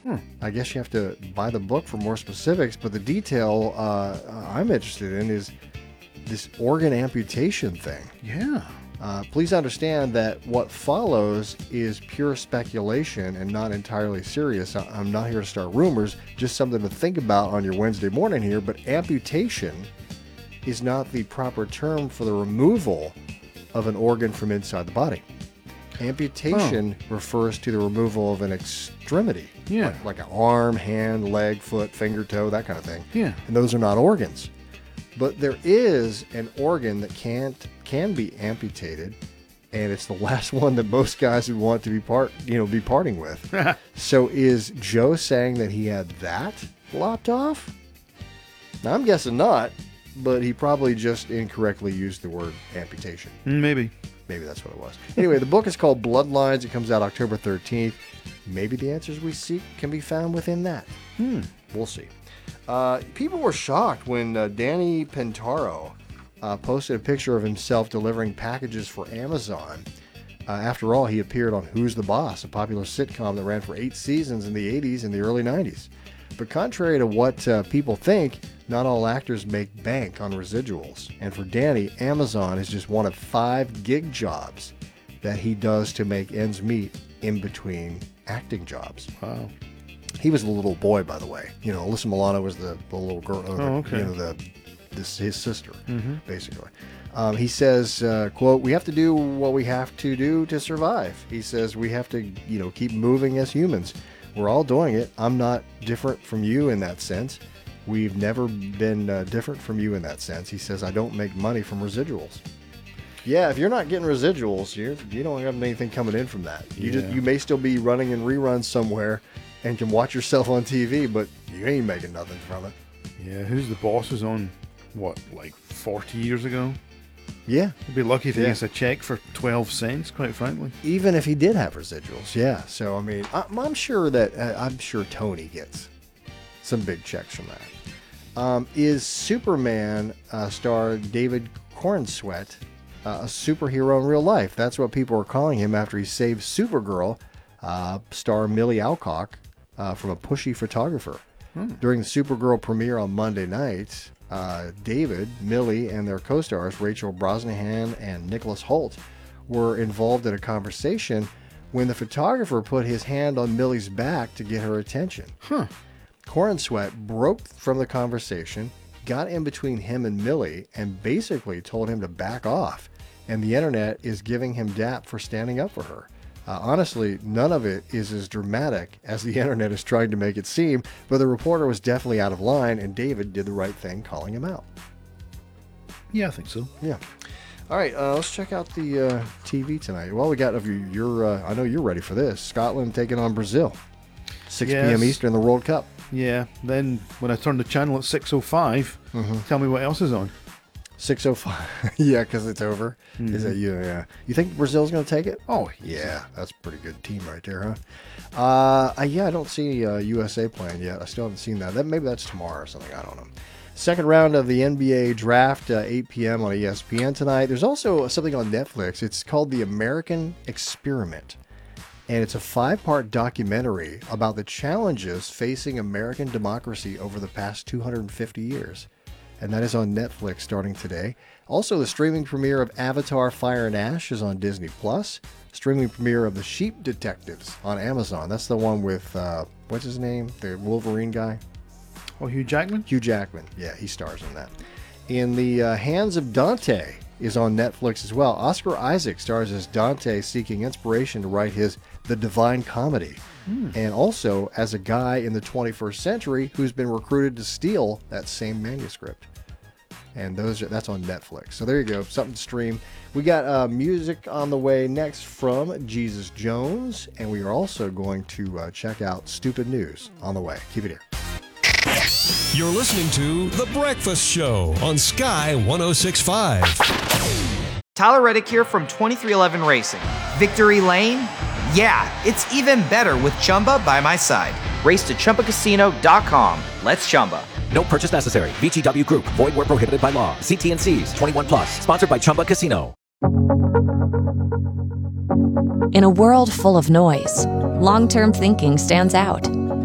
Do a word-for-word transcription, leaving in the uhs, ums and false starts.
Hmm. I guess you have to buy the book for more specifics, but the detail uh, I'm interested in is this organ amputation thing. Yeah. Uh, please understand that what follows is pure speculation and not entirely serious. I- I'm not here to start rumors, just something to think about on your Wednesday morning here, but amputation is not the proper term for the removal of an organ from inside the body. Amputation oh. refers to the removal of an extremity. Yeah. Like, like an arm, hand, leg, foot, finger, toe, that kind of thing. Yeah. And those are not organs. But there is an organ that can't can be amputated, and it's the last one that most guys would want to be part, you know, be parting with. So is Joe saying that he had that lopped off? Now, I'm guessing not, but he probably just incorrectly used the word amputation. Maybe. Maybe that's what it was. Anyway, the book is called Bloodlines. It comes out October thirteenth. Maybe the answers we seek can be found within that. Hmm. We'll see. Uh, people were shocked when uh, Danny Pintaro uh, posted a picture of himself delivering packages for Amazon. Uh, after all, he appeared on Who's the Boss, a popular sitcom that ran for eight seasons in the eighties and the early nineties. But contrary to what uh, people think, not all actors make bank on residuals. And for Danny, Amazon is just one of five gig jobs that he does to make ends meet in between acting jobs. Wow. He was the little boy, by the way. You know, Alyssa Milano was the, the little girl. Uh, oh, okay. You know, the this his sister, mm-hmm. basically. Um, he says, uh, "quote We have to do what we have to do to survive." He says, "We have to, you know, keep moving as humans. We're all doing it. I'm not different from you in that sense. We've never been uh, different from you in that sense." He says, "I don't make money from residuals." Yeah, if you're not getting residuals, you you don't have anything coming in from that. You yeah. just you may still be running in reruns somewhere and can watch yourself on T V, but you ain't making nothing from it. Yeah, Who's the Boss is on, what, like forty years ago? Yeah. He'd be lucky if he yeah. gets a check for twelve cents, quite frankly. Even if he did have residuals, yeah. So, I mean, I'm, I'm sure that, uh, I'm sure Tony gets some big checks from that. Um, is Superman uh, star David Corenswet uh, a superhero in real life? That's what people are calling him after he saved Supergirl uh, star Millie Alcock uh, from a pushy photographer. Hmm. During the Supergirl premiere on Monday night, uh, David, Millie, and their co-stars Rachel Brosnahan and Nicholas Hoult were involved in a conversation when the photographer put his hand on Millie's back to get her attention. Huh. Corenswet broke from the conversation, got in between him and Millie, and basically told him to back off. And the internet is giving him dap for standing up for her. Uh, honestly, none of it is as dramatic as the internet is trying to make it seem, but the reporter was definitely out of line, and David did the right thing calling him out. Yeah, I think so. Yeah. All right, uh, let's check out the uh, T V tonight. Well, we got, if you, you're, uh, I know you're ready for this. Scotland taking on Brazil. six Yes. p.m. Eastern, the World Cup. Yeah, then when I turn the channel at six oh five, mm-hmm. tell me what else is on. six oh five. Yeah, because it's over. Mm-hmm. Is that you? Yeah. You think Brazil's going to take it? Oh, yeah. That's a pretty good team right there, huh? Uh, I, yeah, I don't see uh, U S A playing yet. I still haven't seen that. That maybe that's tomorrow or something. I don't know. Second round of the N B A draft, uh, eight p.m. on E S P N tonight. There's also something on Netflix. It's called The American Experiment. And it's a five-part documentary about the challenges facing American democracy over the past two hundred fifty years. And that is on Netflix starting today. Also, the streaming premiere of Avatar Fire and Ash is on Disney Plus. Streaming premiere of The Sheep Detectives on Amazon. That's the one with, uh, what's his name? The Wolverine guy? Oh, Hugh Jackman? Hugh Jackman. Yeah, he stars in that. In The uh, Hands of Dante is on Netflix as well. Oscar Isaac stars as Dante seeking inspiration to write his The Divine Comedy. Hmm. And also as a guy in the twenty-first century who's been recruited to steal that same manuscript. And those are, that's on Netflix. So there you go, something to stream. We got uh, music on the way next from Jesus Jones, and we are also going to uh, check out Stupid News on the way. Keep it here. You're listening to The Breakfast Show on Sky one oh six point five. Tyler Reddick here from twenty-three eleven Racing. Victory Lane? Yeah, it's even better with Chumba by my side. Race to Chumba Casino dot com. Let's Chumba. No purchase necessary. V G W Group. Void where prohibited by law. See T and C's. twenty-one plus. Sponsored by Chumba Casino. In a world full of noise, long-term thinking stands out.